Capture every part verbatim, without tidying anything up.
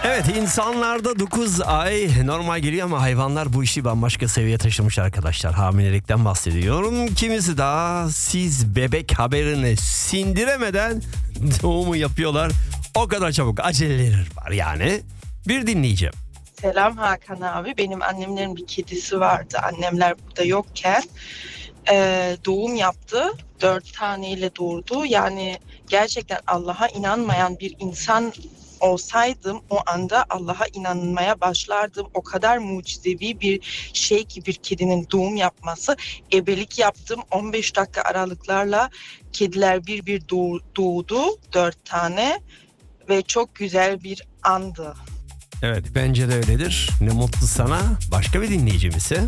Evet, insanlarda dokuz ay normal geliyor ama hayvanlar bu işi bambaşka seviyeye taşımış arkadaşlar. Hamilelikten bahsediyorum. Kimisi daha siz bebek haberini sindiremeden doğumu yapıyorlar. O kadar çabuk aceleleri var yani. Bir dinleyeceğim. Selam Hakan abi. Benim annemlerin bir kedisi vardı. Annemler burada yokken e, doğum yaptı. Dört taneyle doğurdu. Yani gerçekten Allah'a inanmayan bir insan olsaydım o anda Allah'a inanmaya başlardım. O kadar mucizevi bir şey ki bir kedinin doğum yapması. Ebelik yaptım. on beş dakika aralıklarla kediler bir bir doğ- doğdu. Dört tane ve çok güzel bir andı. Evet, bence de öyledir. Ne mutlu sana. Başka bir dinleyicimiz ise.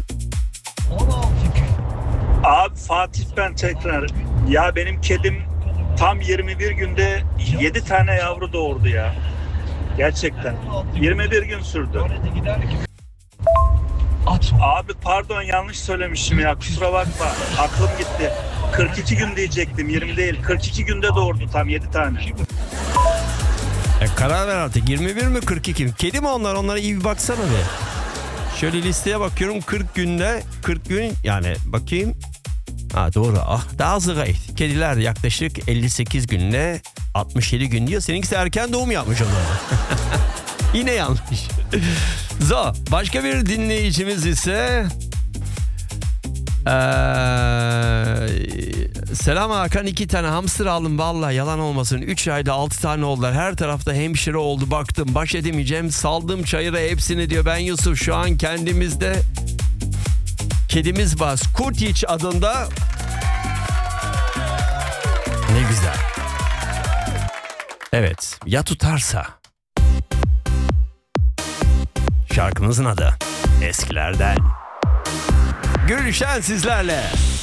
Abi Fatih ben tekrar. Ya benim kedim tam yirmi bir günde yedi tane yavru doğurdu ya. Gerçekten. yirmi bir gün sürdü. Abi pardon yanlış söylemişim ya, kusura bakma. Aklım gitti. kırk iki gün diyecektim, yirmi değil. kırk iki günde doğurdu tam yedi tane. E, karar ver artık. yirmi bir mi kırk iki mi? Kedi mi onlar? Onlara iyi bir baksana be. Şöyle listeye bakıyorum. kırk günde kırk gün yani bakayım. Ha doğru. Ah daha azı gayet. Kediler yaklaşık elli sekiz günle altmış yedi gün diyor. Seninkisi erken doğum yapmış o zaman. Yine yanlış. Zo. Başka bir dinleyicimiz ise Ee, selam Hakan, iki tane hamster aldım vallahi yalan olmasın. üç ayda altı tane oldular. Her tarafta hemşire oldu, baktım baş edemeyeceğim. Saldım çayıra hepsini diyor. Ben Yusuf, şu an kendimizde kedimiz var. Kurtiç adında. Ne güzel. Evet, ya tutarsa. Şarkımızın adı eskilerden. Gülşen sizlerle.